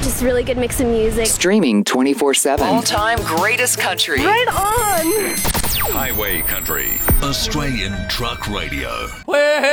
Just really good mix of music. Streaming 24/7. All-time greatest country. Right on! Highway Country. Australian Truck Radio. Well,